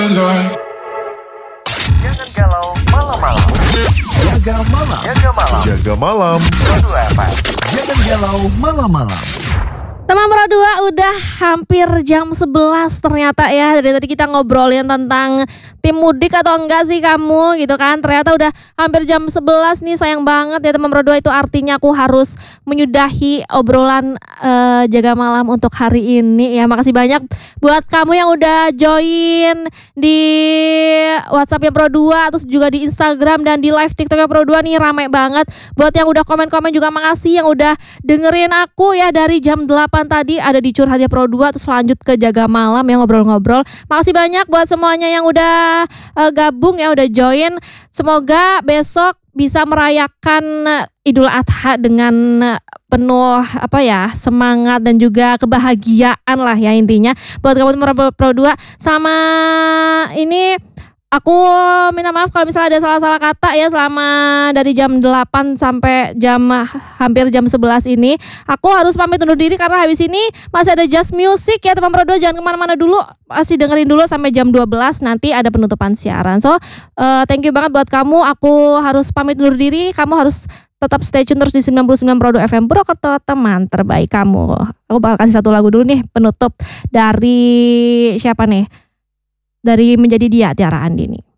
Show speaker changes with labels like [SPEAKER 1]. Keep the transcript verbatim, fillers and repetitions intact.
[SPEAKER 1] Jangan galau malam-malam.
[SPEAKER 2] Jaga malam.
[SPEAKER 1] Jaga malam.
[SPEAKER 3] Jaga malam.
[SPEAKER 1] Produk apa?
[SPEAKER 2] Jangan galau malam-malam.
[SPEAKER 4] Teman Pro dua udah hampir jam sebelas ternyata ya. Dari tadi kita ngobrolin tentang tim mudik atau enggak sih kamu gitu kan. Ternyata udah hampir jam sebelas nih, sayang banget ya teman Pro dua. Itu artinya aku harus menyudahi obrolan uh, Jaga Malam untuk hari ini ya. Makasih banyak buat kamu yang udah join di WhatsApp yang Pro dua, terus juga di Instagram dan di live TikTok yang Pro dua nih, ramai banget. Buat yang udah komen-komen juga makasih, yang udah dengerin aku ya dari jam delapan tadi ada di Curhatnya Pro dua, terus lanjut ke Jaga Malam yang ngobrol-ngobrol. Makasih banyak buat semuanya yang udah uh, gabung ya, udah join. Semoga besok bisa merayakan Idul Adha dengan penuh apa ya, semangat dan juga kebahagiaan lah ya intinya. Buat kamu teman Pro dua, sama ini aku minta maaf kalau misalnya ada salah-salah kata ya selama dari jam delapan sampai jam hampir jam sebelas ini. Aku harus pamit undur diri karena habis ini masih ada Just Music ya teman Pro dua. Jangan kemana-mana dulu, masih dengerin dulu sampai jam dua belas, nanti ada penutupan siaran. So uh, thank you banget buat kamu. Aku harus pamit undur diri, kamu harus tetap stay tune terus di sembilan puluh sembilan Pro dua F M Purwokerto, teman terbaik kamu. Aku bakal kasih satu lagu dulu nih penutup dari siapa nih? Dari Menjadi Dia, Tiara Andini.